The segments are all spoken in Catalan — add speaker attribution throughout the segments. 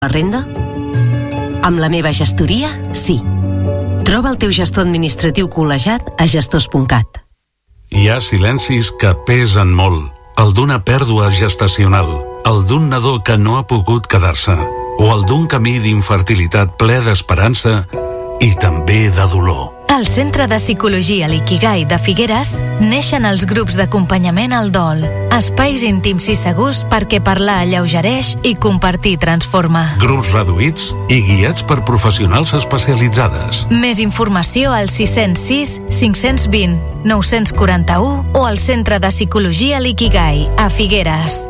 Speaker 1: La renda? Amb la meva gestoria, sí. Troba el teu gestor administratiu col·legiat a gestors.cat.
Speaker 2: Hi ha silencis que pesen molt. El d'una pèrdua gestacional, el d'un nadó que no ha pogut quedar-se, o el d'un camí d'infertilitat ple d'esperança i també de dolor.
Speaker 3: Al Centre de Psicologia L'Ikigai de Figueres neixen els grups d'acompanyament al dol. Espais íntims i segurs perquè parlar alleugereix i compartir transforma.
Speaker 2: Grups reduïts i guiats per professionals especialitzades.
Speaker 3: Més informació al 606 520 941 o al Centre de Psicologia L'Ikigai a Figueres.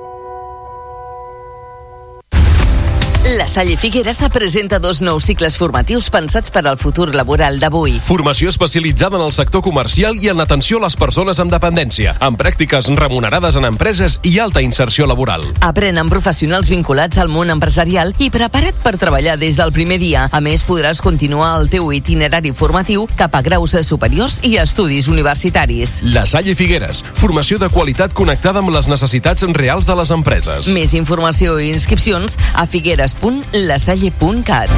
Speaker 4: La Salle Figueres presenta 2 nous cicles formatius pensats per al futur laboral d'avui.
Speaker 5: Formació especialitzada en el sector comercial i en l'atenció a les persones amb dependència, amb pràctiques remunerades en empreses i alta inserció laboral.
Speaker 4: Aprèn amb professionals vinculats al món empresarial i prepara't per treballar des del primer dia. A més, podràs continuar el teu itinerari formatiu cap a graus superiors i estudis universitaris.
Speaker 5: La Salle Figueres, formació de qualitat connectada amb les necessitats reals de les empreses.
Speaker 4: Més informació i inscripcions a figueres.lasalle.cat.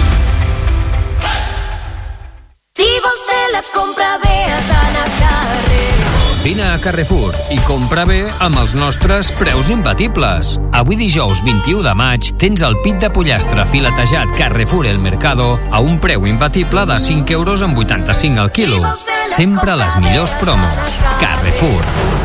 Speaker 6: Si vols fer la compra bé, has d'anar a Carrefour.
Speaker 7: Vine a Carrefour i compra bé amb els nostres preus imbatibles. Avui dijous 21 de maig tens el pit de pollastre filetejat Carrefour El Mercado a un preu imbatible de 5,85 € al quilo. Sempre les millors promos. Carrefour.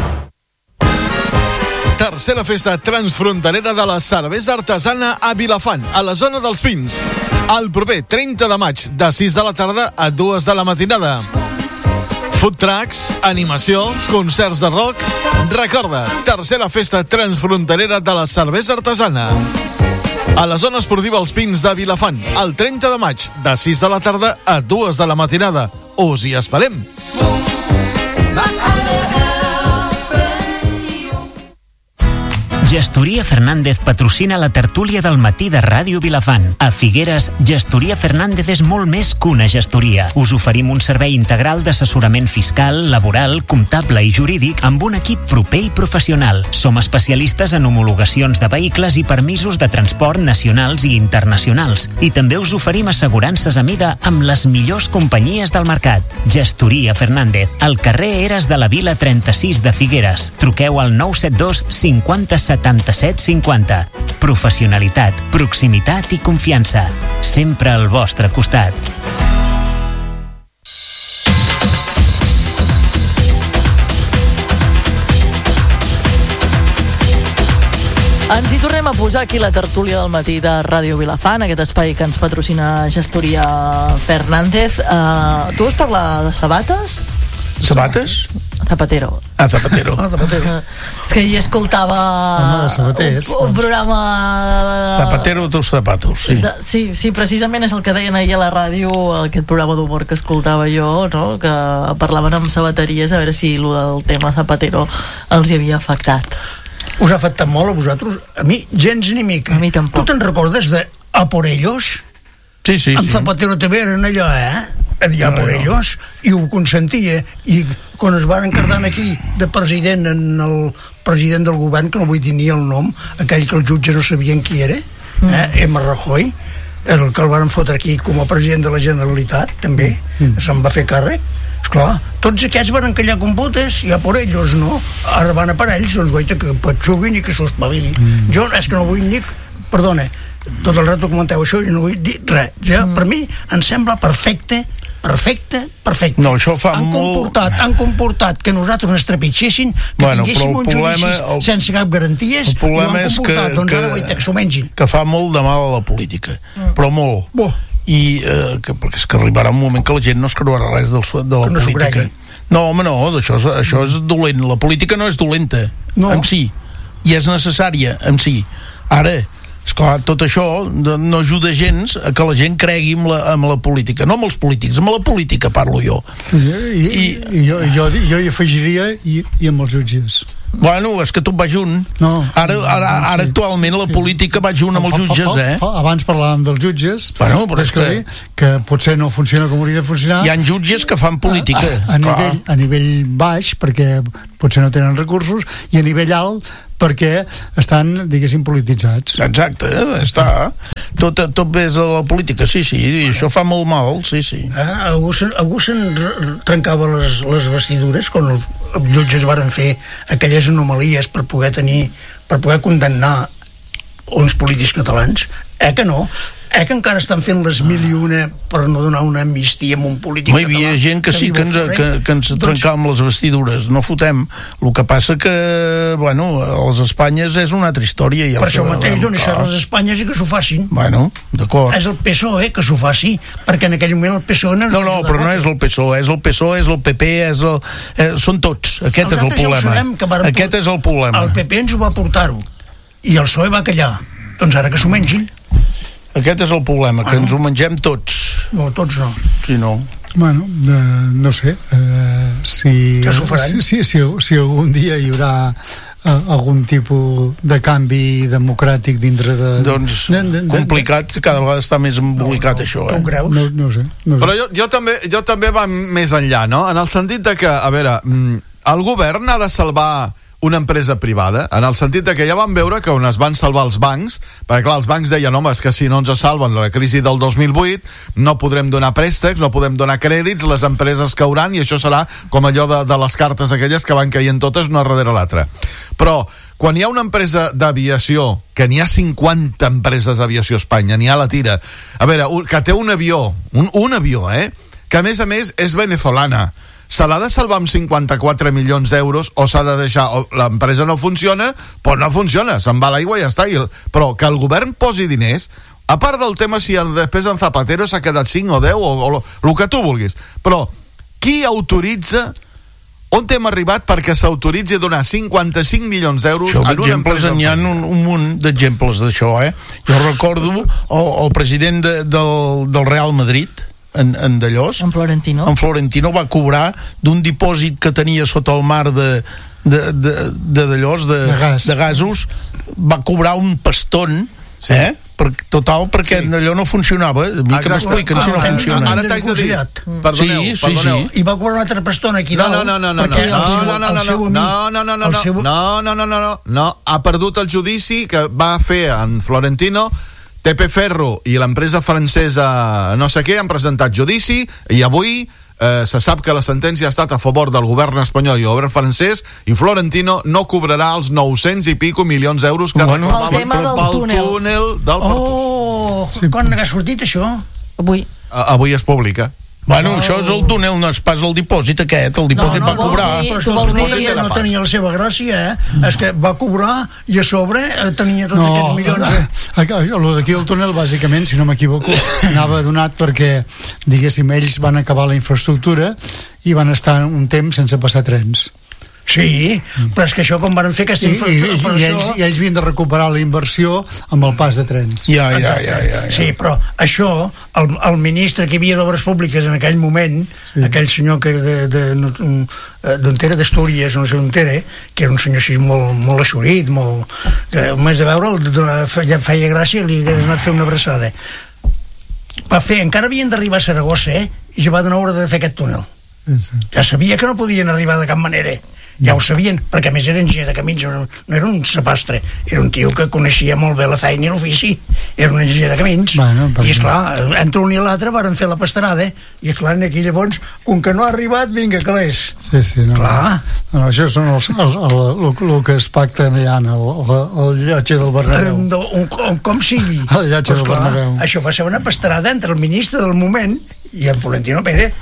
Speaker 8: Tercera festa transfronterera de la cervesa artesana a Vilafant, a la zona dels Pins. El proper 30 de maig, de 6 de la tarda a 2 de la matinada. Food trucks, animació, concerts de rock. Recorda, tercera festa transfronterera de la cervesa artesana. A la zona esportiva Els Pins de Vilafant, el 30 de maig, de 6 de la tarda a 2 de la matinada. Us hi esperem.
Speaker 9: Gestoria Fernández patrocina la tertúlia del matí de Ràdio Vilafant. A Figueres, Gestoria Fernández és molt més que una gestoria. Us oferim un servei integral d'assessorament fiscal, laboral, comptable i jurídic amb un equip proper i professional. Som especialistes en homologacions de vehicles i permisos de transport nacionals i internacionals. I també us oferim assegurances a mida amb les millors companyies del mercat. Gestoria Fernández, al carrer Eres de la Vila 36 de Figueres. Truqueu al 972 50 77 50. Professionalitat, proximitat i confiança. Sempre al vostre costat.
Speaker 10: Ens hi tornem a posar aquí la tertúlia del matí de Ràdio Vilafant, aquest espai que ens patrocina Gestoria Fernández. Tu vols parlar de sabates?
Speaker 11: Sabates?
Speaker 10: Zapatero.
Speaker 11: Zapatero.
Speaker 10: És que hi escoltava un programa
Speaker 11: Zapatero tus zapatos, sí.
Speaker 10: Sí, precisament és el que deien ahir a la ràdio, aquest programa d'humor que escoltava jo, no? Que parlaven amb sabateries a veure si el del tema Zapatero els hi havia afectat.
Speaker 11: Us ha afectat molt a vosaltres? A mi gens ni mica.
Speaker 10: A mi tampoc.
Speaker 11: Tu te'n recordes de A por ellos? Sí. Amb Zapatero també eren allò, a dir a por ellos, i ho consentia, i quan es van encartar aquí de president en el president del govern, que no vull dir ni el nom, aquell que els jutges no sabien qui era, M. Rajoy, el que el van fotre aquí com a president de la Generalitat, també, se'n va fer càrrec. Esclar, tots aquests van encallar com putes i a por ellos, no? Ara van a per ells, doncs guaita, que patxuguin i que s'ho espavilin. Jo és que no vull dir, perdona, tot el rato comenteu això i no vull dir res. Ja, per mi em sembla perfecte. No, això fa han comportat que nosaltres ens trepitgessin, que tinguéssim uns judicis sense cap garanties, i ho han comportat, doncs ara guaita, que s'ho mengin. Que fa molt de mal a la política, però molt. I perquè és que arribarà un moment que la gent no es creurà res de la política. No, home, no, això és dolent. La política no és dolenta en si, i és necessària en si. Ara, esclar, tot això no ajuda gens a que la gent cregui amb la política, no amb els polítics, amb la política parlo jo.
Speaker 12: Jo hi afegiria i amb els jutges.
Speaker 11: Bueno, és que tot va junt. Ara actualment la política va junt amb els jutges,
Speaker 12: Abans parlàvem dels jutges,
Speaker 11: però és
Speaker 12: que potser no funciona com hauria de funcionar.
Speaker 11: Hi ha jutges que fan política
Speaker 12: a nivell baix, perquè potser no tenen recursos, i a nivell alt perquè estan, diguéssim, polititzats.
Speaker 13: Exacte, està. Tot ve de la política, sí, i això fa molt mal, sí.
Speaker 11: Algú se'n trencava les vestidures quan els jutges varen fer aquelles anomalies per poder condemnar uns polítics catalans? Que no? Que encara estan fent les 1001 per no donar una amnistia a un polític català?
Speaker 13: Hi havia gent que sí que ens trencàvem les vestidures, no fotem. El que passa que, bueno, les Espanyes és una altra història.
Speaker 11: Per això mateix donen això a les Espanyes i que s'ho facin.
Speaker 13: Bueno, d'acord.
Speaker 11: És el PSOE que s'ho faci, perquè en aquell moment el PSOE no...
Speaker 13: No, però no és el PSOE, és el PSOE, és el PP, són tots. Aquest és el problema. Aquest és el problema.
Speaker 11: El PP ens ho va portar-ho i el PSOE va callar. Doncs ara que s'ho mengin.
Speaker 13: Aquest és el problema, que ens ho mengem tots.
Speaker 11: No, tots no.
Speaker 13: Sí, no.
Speaker 12: Bueno, no sé. Si algun dia hi haurà algun tipus de canvi democràtic dintre de...
Speaker 13: Doncs complicat, cada vegada està més embolicat això.
Speaker 11: Tu creus?
Speaker 12: No sé.
Speaker 8: Però jo també va més enllà, no? En el sentit de que, a veure, el govern ha de salvar una empresa privada, en el sentit de que ja vam veure que on es van salvar els bancs, perquè clar, els bancs deien, home, és que si no ens salven la crisi del 2008 no podrem donar préstecs, no podem donar crèdits, les empreses cauran i això serà com allò de les cartes aquelles que van caient totes una darrere l'altra. Però quan hi ha una empresa d'aviació, que n'hi ha 50 empreses d'aviació a Espanya, n'hi ha la tira, a veure, que té un avió, que a més és venezolana, se l'ha de salvar amb 54 milions d'euros o s'ha de deixar, l'empresa no funciona, però no funciona, se'n va l'aigua i ja està. Però que el govern posi diners, a part del tema si després en Zapatero s'ha quedat 5 o 10 o el que tu vulguis, però qui autoritza, on hem arribat perquè s'autoritzi a donar 55 milions d'euros
Speaker 13: en
Speaker 8: una empresa?
Speaker 13: N'hi ha un munt d'exemples d'això, Jo recordo el president del Real Madrid, en Dallós,
Speaker 10: en
Speaker 13: Florentino va cobrar d'un dipòsit que tenia sota el mar de Dallós, de gasos, va cobrar un pastón, perquè allò no funcionava. A mi que m'expliquen si no funciona.
Speaker 8: Ara t'haig de dir, perdoneu.
Speaker 11: I va cobrar un altre pastón aquí dalt.
Speaker 8: No, ha perdut el judici que va fer en Florentino. TP Ferro i l'empresa francesa no sé què han presentat judici i avui se sap que la sentència ha estat a favor del govern espanyol i el govern francès i Florentino no cobrarà els 900 i pico milions d'euros que
Speaker 10: reclamaven pel túnel
Speaker 11: del Pertús. Quan ha sortit això?
Speaker 8: Avui es publica.
Speaker 13: Bueno, això és el túnel, no és pas el dipòsit aquest, el dipòsit va cobrar.
Speaker 11: Però és que el dipòsit no tenia la seva gràcia, És que va cobrar i a sobre tenia tots aquests milions.
Speaker 12: El d'aquí del túnel, bàsicament, si no m'equivoco, anava donat perquè, diguéssim, ells van acabar la infraestructura i van estar un temps sense passar trens.
Speaker 11: Sí, però és que això com van fer aquesta infraestructura...
Speaker 12: I ells havien de recuperar la inversió amb el pas de trens.
Speaker 13: Ja.
Speaker 11: Sí, però això, el ministre que hi havia d'Obres Públiques en aquell moment, aquell senyor que d'on era, d'Astúries, no sé on era, que era un senyor així molt assorit, que només de veure'l ja feia gràcia, li hagués anat a fer una abraçada. Encara havien d'arribar a Saragossa, i ja va donar hora de fer aquest túnel. Ja sabia que no podien arribar de cap manera. Ja ho sabien, perquè a més era enginyer de camins, no era un sapastre, era un tio que coneixia molt bé la feina i l'ofici, era un enginyer de camins. I esclar, entre un i l'altre varen fer la pastarada, i esclar, aquí llavors, com que no ha arribat, vinga, calés.
Speaker 12: Sí, no. Això són el que es pacta allà el llotge del Bernabéu.
Speaker 11: Com sigui.
Speaker 12: El llotge del Bernabéu.
Speaker 11: Això va ser una pastarada entre el ministre del moment i el Florentino Pérez.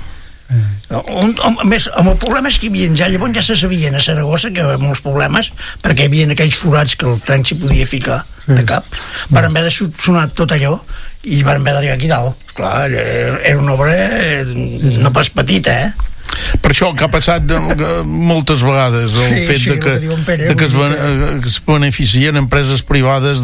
Speaker 11: A més, amb el problema és que hi havia ja, llavors ja se sabien a Saragossa que hi havia molts problemes perquè hi havia aquells forats que el tren s'hi podia ficar de cap, van haver de sonar tot allò i van haver d'arribar aquí dalt. Clar, era una obra no pas petita,
Speaker 13: Per això que ha passat moltes vegades el fet que es beneficien empreses privades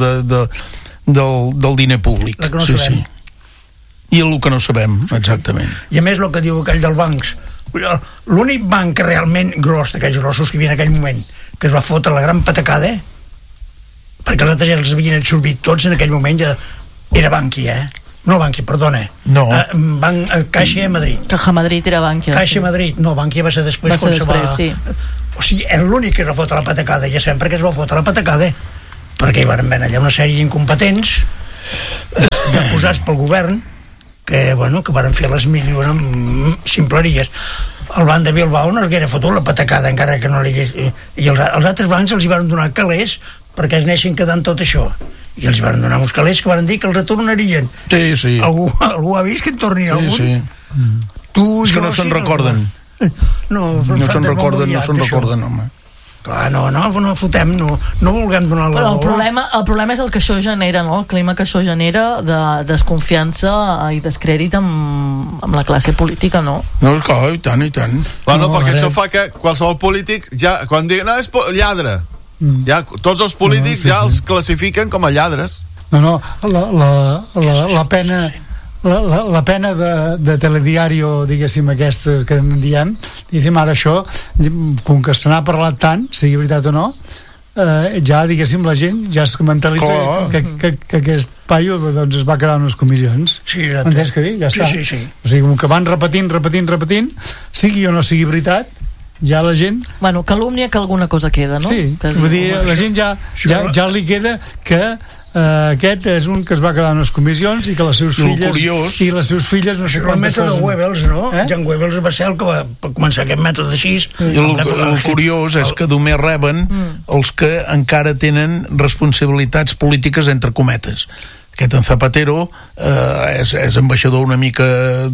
Speaker 13: del diner públic. Sí. I el que no sabem, exactament.
Speaker 11: I a més el que diu aquell dels bancs, l'únic banc realment gros d'aquells grossos que hi havia en aquell moment, que es va fotre la gran patacada, perquè els altres ja els havien absorbit tots en aquell moment, ja era Bankia, no Bankia, perdona.
Speaker 13: No.
Speaker 11: Caixa Madrid.
Speaker 10: Caja Madrid era Bankia.
Speaker 11: Caixa Madrid, no, Bankia va ser després.
Speaker 10: Va ser després, sí.
Speaker 11: O sigui, és l'únic que es va fotre la patacada, ja sempre que es va fotre la patacada, perquè hi van haver allà una sèrie d'incompetents deposats pel govern que van fer les mil i una ximpleries. El banc de Bilbao no es haguera fotut la patacada, encara que no li hagués... I els altres bancs els hi van donar calés perquè es neixin quedant tot això. I els van donar uns calés que van dir que els retornarien.
Speaker 13: Sí.
Speaker 11: Algú ha vist que en torni algun?
Speaker 13: Sí. És que no se'n recorden. No se'n recorden, home.
Speaker 11: Clar, no fotem, no vulguem donar la raó.
Speaker 10: El problema és el que això genera, no? El clima que això genera de desconfiança i descrèdit amb la classe política, no?
Speaker 13: No, clar, i tant.
Speaker 8: Bueno, perquè això fa que qualsevol polític, ja, quan digui, no, és lladre, ja, tots els polítics ja els classifiquen com a lladres.
Speaker 12: No, la pena... La pena de Telediario, diguéssim, aquestes que en diem, diguéssim, ara això, com que se n'ha parlat tant, sigui veritat o no, ja, diguéssim, la gent ja es mentalitza que aquest paio doncs es va quedar en les comissions.
Speaker 11: Sí,
Speaker 12: entens què dir? Ja està.
Speaker 11: Sí.
Speaker 12: O sigui, com que van repetint, sigui o no sigui veritat, ja la gent...
Speaker 10: Bueno, calúmnia que alguna cosa queda, no?
Speaker 12: Sí, vull dir, la gent ja li queda que aquest és un que es va quedar en les comissions i que les seves filles no sé
Speaker 11: el mètode Goebbels, no? Jan Goebbels va ser el que va començar aquest mètode així.
Speaker 13: El curiós és que només reben els que encara tenen responsabilitats polítiques entre cometes. Aquest en Zapatero és ambaixador una mica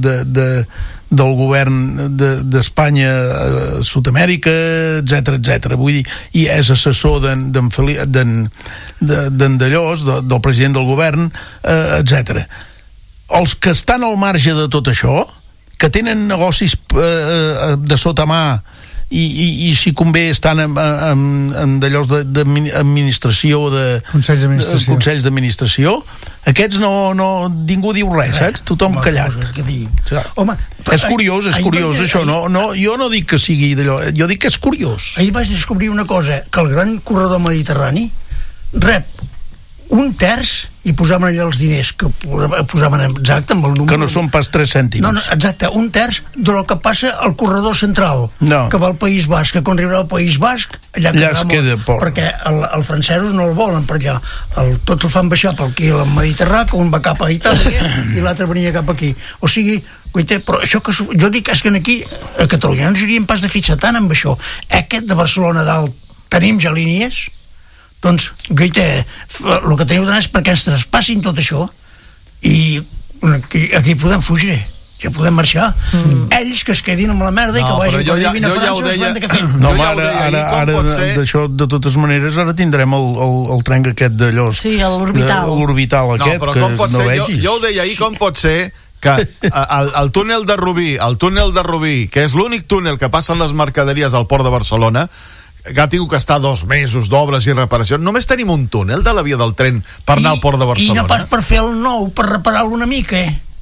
Speaker 13: del govern d'Espanya a Sud-amèrica, etc. Vull dir, i és assessor d'en Dallós, del president del govern, etc. Els que estan al marge de tot això, que tenen negocis de sota mà i si convé estan en d'allòs d'administració, consells d'administració, aquests ningú diu res, saps? Tothom callat.
Speaker 11: Home,
Speaker 13: és curiós això, jo no dic que sigui d'allò, jo dic que és curiós.
Speaker 11: Ahir vaig descobrir una cosa, que el gran corredor mediterrani rep un terç, i posaven allà els diners que posaven exacte amb el número,
Speaker 13: que no són pas 3 cèntims,
Speaker 11: no, exacte, un terç del que passa al corredor central, que va al País Basc, que quan arribarà al País Basc allà es queda poc, perquè els francesos no el volen per allà, tots el fan baixar per aquí al Mediterrani, que un va cap a Itàlia i l'altre venia cap aquí, o sigui, però això que jo dic és que aquí a Catalunya no ens hauríem pas de fixar tant amb això. Aquest de Barcelona dalt tenim ja línies, doncs, Goite, el que teniu d'anar és perquè ens traspassin tot això i aquí podem fugir, ja podem marxar. Ells que es quedin amb la merda i que vagin quan arribin a França.
Speaker 13: No, ara d'això, de totes maneres, ara tindrem el tren aquest d'allò.
Speaker 10: Sí,
Speaker 13: l'orbital aquest, que no vegis.
Speaker 8: Jo ho deia ahir, com pot ser que el túnel de Rubí, que és l'únic túnel que passen les mercaderies al port de Barcelona, que ha tingut que estar 2 mesos d'obres i reparacions, només tenim un túnel de la via del tren per anar al port de Barcelona.
Speaker 11: I no pas per fer el nou, per reparar-lo una mica,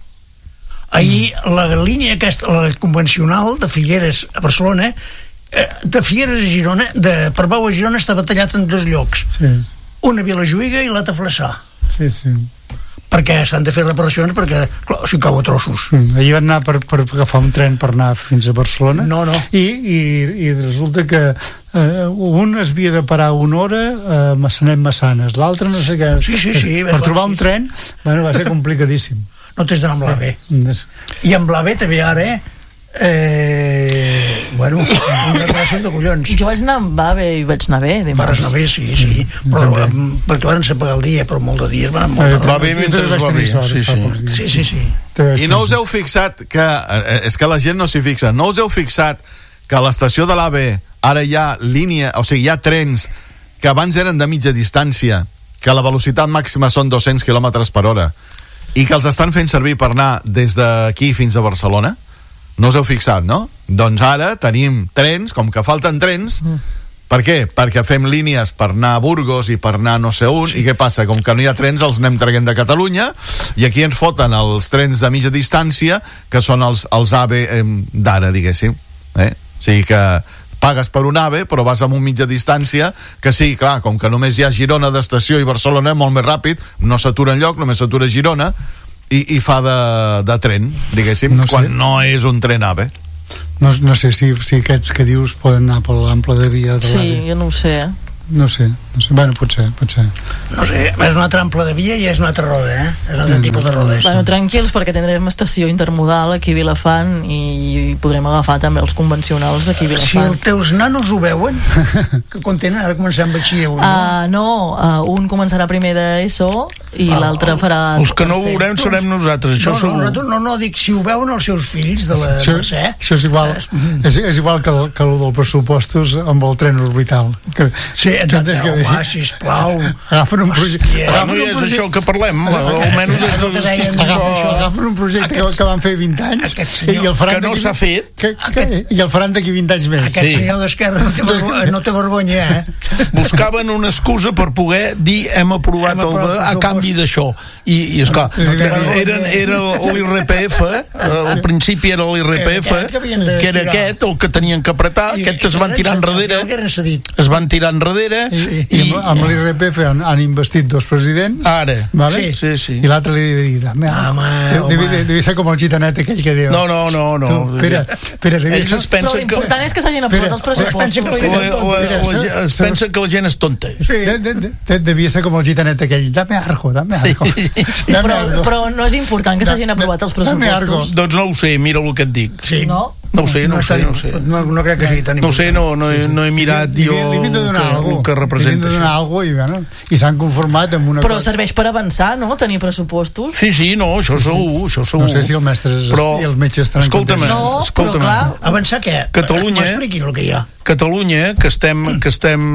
Speaker 11: Ahir la línia aquesta, la convencional de Figueres a Barcelona, de Figueres a Girona, de Parbau a Girona, està batallat en 2 llocs, una a Vilajuïga i l'altra a Flaçà.
Speaker 12: Sí.
Speaker 11: Perquè s'han de fer reparacions, perquè clar, s'hi cau a trossos.
Speaker 12: Ahir van anar per agafar un tren per anar fins a Barcelona.
Speaker 11: No.
Speaker 12: I resulta que un es havia de parar 1 hora a Massanet-Massanes, l'altre no sé què.
Speaker 11: Sí.
Speaker 12: Per trobar un tren, va ser complicadíssim.
Speaker 11: No t'has d'anar amb l'AVE. I amb l'AVE també ara, unes reparacions de collons.
Speaker 10: Jo vaig anar amb AVE i vaig anar bé.
Speaker 11: Vas anar bé, sí. Però perquè van ser pagar el dia, però molt de dies van
Speaker 13: va bé mentre va bé.
Speaker 11: Sí.
Speaker 8: I no us heu fixat que és que la gent no s'hi fixa, no us heu fixat que a l'estació de l'AVE ara hi ha línia, o sigui, hi ha trens que abans eren de mitja distància, que la velocitat màxima són 200 km/h i que els estan fent servir per anar des d'aquí fins a Barcelona? No us heu fixat, no? Doncs ara tenim trens, com que falten trens. Per què? Perquè fem línies per anar a Burgos i per anar no sé on, i què passa? Com que no hi ha trens, els anem traient de Catalunya, i aquí ens foten els trens de mitja distància, que són els AVE d'ara, diguéssim. O sigui que pagues per un AVE, però vas amb un mitja distància, que sí, clar, com que només hi ha Girona d'estació i Barcelona, molt més ràpid, no s'atura enlloc, només s'atura Girona, i fa de tren, diguéssim, quan no és un tren AVE.
Speaker 12: No sé si aquests que dius poden anar per l'ample de via de l'AVE.
Speaker 10: Sí, jo no ho sé,
Speaker 12: No sé. Bueno, potser.
Speaker 11: No sé, és una altra ample de via i és una altra roda, És un altre tipus de rodes.
Speaker 10: Bueno, tranquils, perquè tindrem estació intermodal aquí a Vilafant i podrem agafar també els convencionals aquí a Vilafant.
Speaker 11: Si els teus nanos ho veuen, que quan tenen, ara començant batxiller
Speaker 10: un començarà primer d'ESO i l'altre farà...
Speaker 13: Els que no ho veurem serem nosaltres, això segur.
Speaker 11: No, dic, si ho veuen els seus fills de la Mercè...
Speaker 12: Això és igual, és igual que el dels pressupostos amb el tren orbital.
Speaker 11: Sí, home, sisplau.
Speaker 12: Agafen un projecte...
Speaker 13: No és això que parlem, almenys és...
Speaker 12: Agafen un projecte que van fer 20 anys i el faran...
Speaker 13: Que no s'ha fet.
Speaker 12: I el faran d'aquí 20 anys més.
Speaker 11: Aquest senyor d'Esquerra no té vergonya,
Speaker 13: Buscaven una excusa per poder dir hem aprovat a canvi d'això. I esclar, era l'IRPF, al principi era l'IRPF, que era aquest, el que tenien que apretar, aquest es van tirar enrere,
Speaker 12: i amb l'IRPF han investit 2 presidents.
Speaker 13: Ara.
Speaker 12: Vale?
Speaker 13: Sí.
Speaker 12: I l'altre li devia dir, devia ser com el gitanet aquell que diu...
Speaker 13: No.
Speaker 12: Però
Speaker 10: l'important és que s'hagin aprovat els pressupostos.
Speaker 13: Es pensa que la gent és tonta.
Speaker 12: Devia ser com el gitanet aquell, dame argo.
Speaker 10: Però no és important que s'hagin aprovat els pressupostos.
Speaker 13: Doncs no ho sé, mira el que et dic. No ho sé.
Speaker 11: No crec que sigui tan important.
Speaker 13: No sé, no he mirat jo el que representa.
Speaker 12: Li donar alguna cosa i s'han conformat amb una cosa.
Speaker 10: Però serveix per avançar, no?, tenir pressupostos.
Speaker 13: Sí, no, això segur.
Speaker 12: No sé si els mestres i els metges estaran
Speaker 13: contents.
Speaker 10: Però clar,
Speaker 11: avançar què? M'expliquin el que hi ha.
Speaker 13: Catalunya, que estem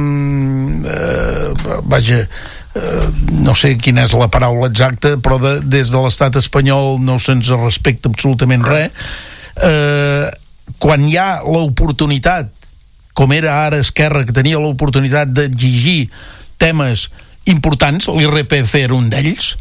Speaker 13: vaja, no sé quina és la paraula exacta, però des de l'estat espanyol no se'ns respecta absolutament res. Quan hi ha l'oportunitat, com era ara Esquerra, que tenia l'oportunitat d'exigir temes importants, l'IRPF era un d'ells,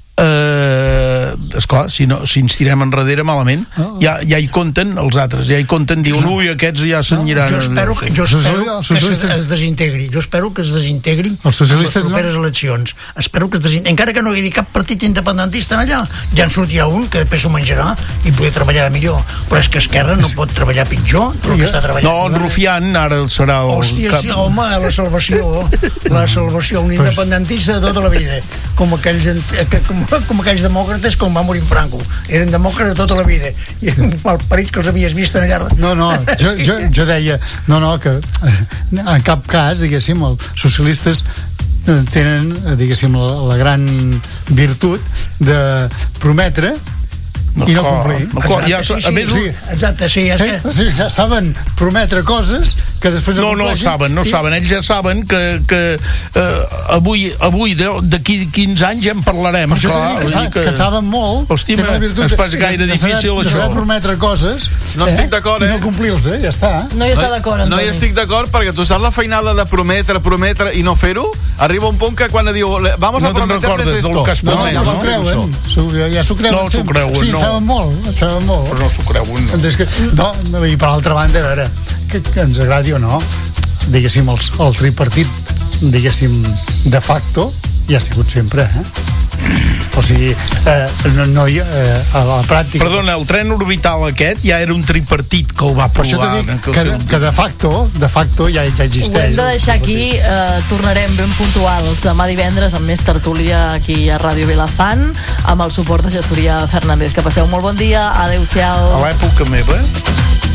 Speaker 13: esclar, si ens tirem enrere malament, ja hi compten els altres, diuen, ui, aquests ja s'aniran.
Speaker 11: Jo espero que es desintegri, les properes eleccions. Espero que es desintegri, encara que no hi hagi cap partit independentista allà, ja en sortirà un que després s'ho menjarà i poder treballar millor, però és que Esquerra no pot treballar pitjor del que està treballant.
Speaker 13: No, en Rufián ara serà el...
Speaker 11: Hòstia, sí, home, la salvació, un independentista de tota la vida, com aquells demòcrates com va morir Franco, eren demòcrates tota la vida i el perill que els havies vist allà.
Speaker 12: Jo deia que en cap cas, diguéssim, els socialistes tenen, diguéssim, la gran virtut de prometre i no complir.
Speaker 11: Exacte, sí.
Speaker 12: Saben prometre coses que després
Speaker 13: no saben. Ells ja saben que avui d'aquí 15 anys ja en parlarem.
Speaker 12: Que saben molt.
Speaker 13: Hòstia, és pas gaire difícil això.
Speaker 12: De saber prometre coses
Speaker 8: no estic d'acord,
Speaker 12: i no complir-los, ja està.
Speaker 10: No hi està d'acord,
Speaker 8: No hi estic d'acord perquè tu saps la feinada de prometre i no fer-ho? Arriba un punt que quan diu vamos a prometerles esto.
Speaker 12: Ja s'ho creuen.
Speaker 13: No s'ho creuen, no.
Speaker 12: Saben molt.
Speaker 13: Però no s'ho creuen,
Speaker 12: no. I per altra banda, a veure, que ens agradi o no, diguéssim, el tripartit, diguéssim, de facto, ja ha sigut sempre, o sigui, no hi a la pràctica...
Speaker 13: Perdona, el tren orbital aquest ja era un tripartit que ho va provar.
Speaker 12: Que de facto ja existeix.
Speaker 10: Ho hem de deixar aquí, tornarem ben puntuals demà divendres amb més tertúlia aquí a Ràdio Vilafant, amb el suport de Gestoria Fernández. Que passeu molt bon dia, adeu-siau.
Speaker 13: A l'època meva